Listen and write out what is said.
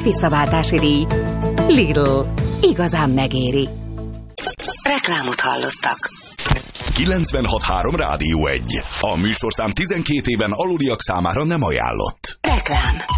visszaváltási díj. Lidl. Igazán megéri. Reklámot hallottak. 96.3 Rádió 1. A műsorszám 12 éven aluliak számára nem ajánlott. Reklám.